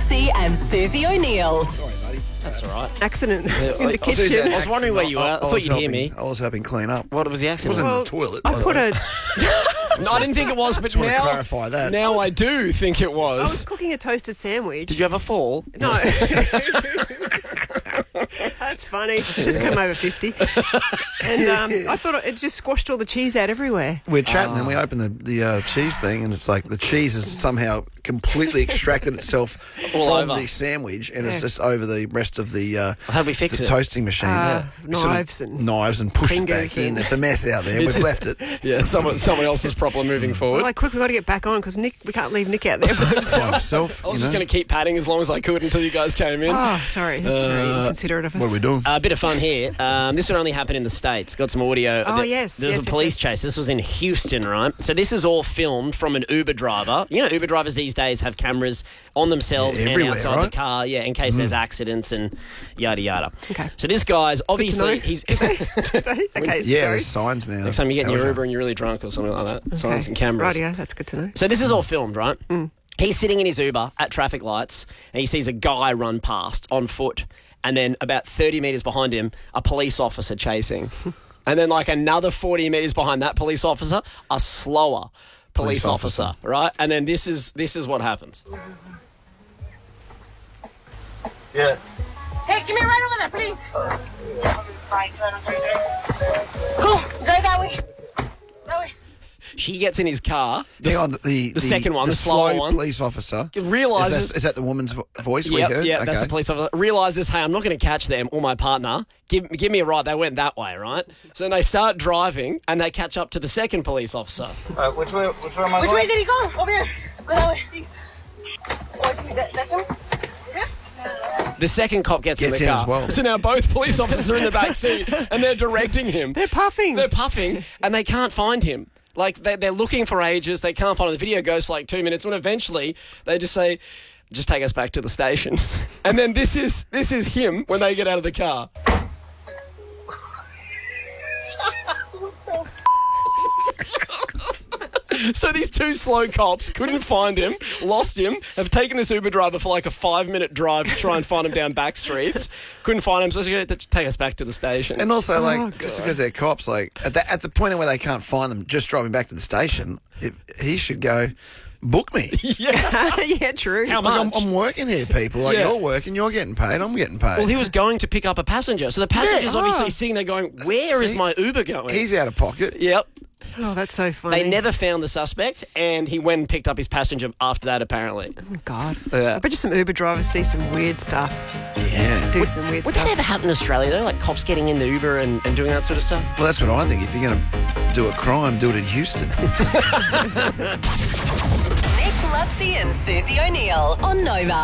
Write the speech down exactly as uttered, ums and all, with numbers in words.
Lutzi and Susie O'Neill. Sorry, buddy. That's all right. Accident in I- the I was- kitchen. I was wondering where you were. I, I thought was you'd hear helping- me. I was helping clean up. What was the It accident? wasn't Well, in the toilet. I by the put way. a. No, I didn't think it was, but Just want to now, clarify that. now I do think it I was. was cooking a toasted sandwich. Did you have a fall? No. That's funny. Just came over fifty. And um, I thought it just squashed all the cheese out everywhere. We're chatting and we open the, the uh, cheese thing and it's like the cheese has somehow completely extracted itself All from over. the sandwich and it's Yeah. just over the rest of the, uh, How do we fix the it? toasting machine. Uh, We sort of- knives and knives and pushed it fingers back in. and- It's a mess out there. It's We've just- left it Yeah, someone someone else's problem moving forward. Well, like, quick, we've got to get back on because Nick, we can't leave Nick out there by by himself. himself. I was you just know? going to keep padding as long as I could until you guys came in. Oh, sorry. That's very inconsiderate of us. What are we doing? A bit of fun here. Um, this would only happen in the States. Got some audio. Oh, There- yes, There was yes, a yes, police yes. chase. This was in Houston, right? So this is all filmed from an Uber driver. You know, Uber drivers these days have cameras on themselves Yeah, and everywhere, outside right? the car, yeah, in case there's accidents and yada yada. Okay. So this guy's know. obviously he's. okay, Yeah, sorry. there's signs now. Next time you get in Tells your you. Uber and you're really drunk or something like that. Signs Okay. and cameras. Rightio, that's good to know. So this is all filmed, right? He's sitting in his Uber at traffic lights and he sees a guy run past on foot and then about thirty metres behind him, a police officer chasing. And then like another forty metres behind that police officer, a slower police, Police officer, officer. right? And then this is this is what happens. Yeah. Hey, give me a ride over there, please. Go, go that way. That way. She gets in his car. The, Hang on, the, the, the second one, the slow slower one. police officer. realises- Is that, is that the woman's vo- voice we Yep, heard? yeah, Okay. that's the police officer. Realizes, hey, I'm not going to catch them or my partner. Give, give me a ride. They went that way, right? So then they start driving and they catch up to the second police officer. Uh, which way? Which way am I Which going? way did he go? Over there. Go that way, please. What, that, that's him? The second cop gets, Gets in the in car. as well. So now both police officers are in the back seat and they're directing him. They're puffing. They're puffing and they can't find him. Like, they're, they're looking for ages. They can't find him. The video goes for like two minutes when eventually they just say, just take us back to the station. And then this is this is him when they get out of the car. So these two slow cops couldn't find him, lost him, have taken this Uber driver for like a five-minute drive to try and find him down back streets. Couldn't find him, so they said, take us back to the station. And also, like, Oh, just because they're cops, like, at the, at the point where they can't find them, just driving back to the station, it, he should go, book me. yeah, true. How Like, much? I'm, I'm working here, people. Like, Yeah. you're working, you're getting paid, I'm getting paid. Well, he was going to pick up a passenger, so the passenger's Yes. obviously Oh. sitting there going, where is See? my Uber going? He's out of pocket. Yep. Oh, that's so funny. They never found the suspect, and he went and picked up his passenger after that, apparently. Oh, God. Yeah. I bet you some Uber drivers see some weird stuff. Yeah. Do some weird Would stuff. that ever happen in Australia, though? Like cops getting in the Uber and, and doing that sort of stuff? Well, that's what I think. If you're going to do a crime, do it in Houston. Nick Lutzi and Susie O'Neill on Nova.